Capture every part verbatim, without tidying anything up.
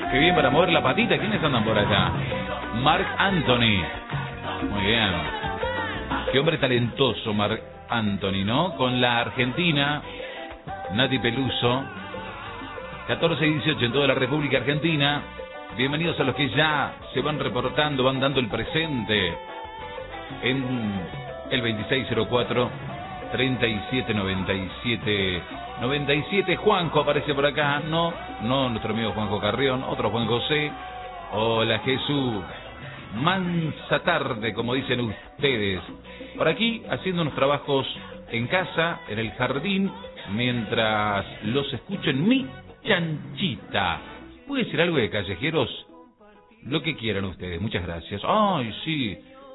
Qué bien para mover la patita. ¿Quiénes andan por acá? Marc Anthony. Muy bien. Qué hombre talentoso, Marc Anthony, ¿no? Con la Argentina, Nati Peluso. catorce y dieciocho en toda la República Argentina. Bienvenidos a los que ya se van reportando, van dando el presente en el veintiséis cero cuatro, treinta y siete noventa y siete noventa y siete. Juanjo aparece por acá. No, no nuestro amigo Juanjo Carrión, otro Juan José. Hola Jesús. Mansa tarde, como dicen ustedes. Por aquí, haciendo unos trabajos en casa, en el jardín, mientras los escucho en mi chanchita. ¿Puede decir algo de callejeros? Lo que quieran ustedes, muchas gracias. Ay, sí.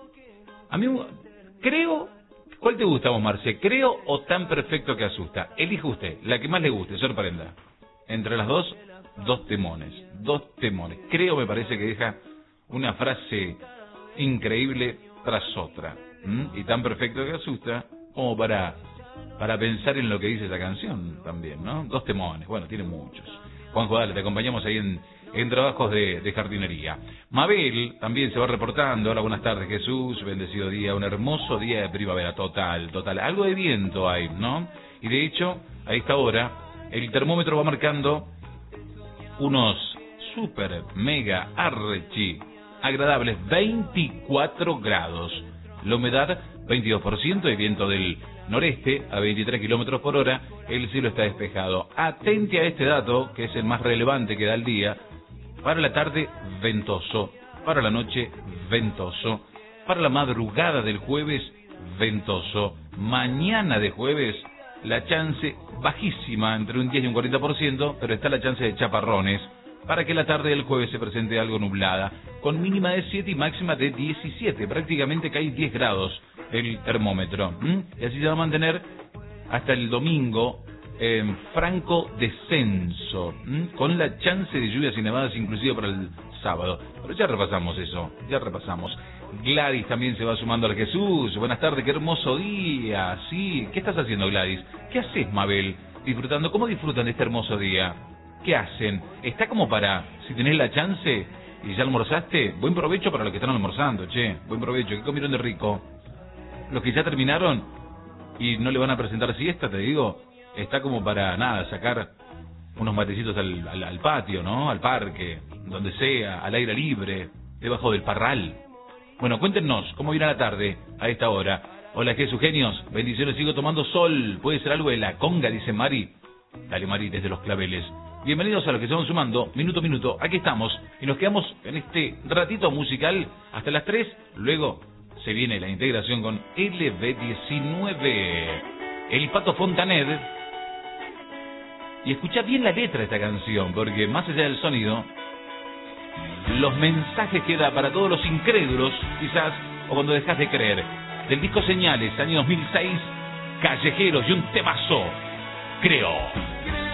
A mí, creo... ¿Cuál te gusta vos, Marce? ¿Creo o Tan perfecto que asusta? Elija usted, la que más le guste, sorprenda. Entre las dos, dos temones. Dos temones. Creo, me parece que deja una frase increíble tras otra. ¿Mm? Y Tan perfecto que asusta como para, para pensar en lo que dice esa canción también, ¿no? Dos temones. Bueno, tiene muchos. Juanjo, dale, te acompañamos ahí en, en trabajos de, de jardinería. Mabel también se va reportando. Hola, buenas tardes, Jesús. Bendecido día, un hermoso día de primavera. Total, total. Algo de viento hay, ¿no? Y de hecho, a esta hora, el termómetro va marcando unos super, mega, archi, agradables veinticuatro grados. La humedad, veintidós por ciento, y viento del noreste a veintitrés kilómetros por hora. El cielo está despejado. Atente a este dato, que es el más relevante que da el día. Para la tarde, ventoso. Para la noche, ventoso. Para la madrugada del jueves, ventoso. Mañana de jueves, la chance bajísima, entre un diez y un cuarenta por ciento, pero está la chance de chaparrones, para que la tarde del jueves se presente algo nublada, con mínima de siete y máxima de diecisiete. Prácticamente cae diez grados el termómetro. ¿Mm? Y así se va a mantener hasta el domingo en franco descenso, ¿Mm? con la chance de lluvias y nevadas inclusive para el sábado. Pero ya repasamos eso, ya repasamos. Gladys también se va sumando al Jesús. Buenas tardes, qué hermoso día. Sí, ¿qué estás haciendo, Gladys? ¿Qué haces, Mabel? Disfrutando. ¿Cómo disfrutan de este hermoso día? ¿Qué hacen? Está como para, si tenés la chance y ya almorzaste, buen provecho para los que están almorzando, che. Buen provecho. ¿Qué comieron de rico? Los que ya terminaron y no le van a presentar siesta, te digo, está como para, nada, sacar unos matecitos al, al, al patio, ¿no? Al parque, donde sea, al aire libre, debajo del parral. Bueno, cuéntenos, ¿cómo viene la tarde a esta hora? Hola, Jesús, genios. Bendiciones, sigo tomando sol. ¿Puede ser algo de la conga? Dice Mari. Dale, Mari, desde Los Claveles. Bienvenidos a los que se van sumando, minuto a minuto. Aquí estamos y nos quedamos en este ratito musical hasta las tres. Luego se viene la integración con L B diecinueve, el Pato Fontanet. Y escucha bien la letra de esta canción, porque más allá del sonido, los mensajes que da para todos los incrédulos, quizás, o cuando dejas de creer. Del disco Señales, año dos mil seis, Callejeros, y un temazo, Creo.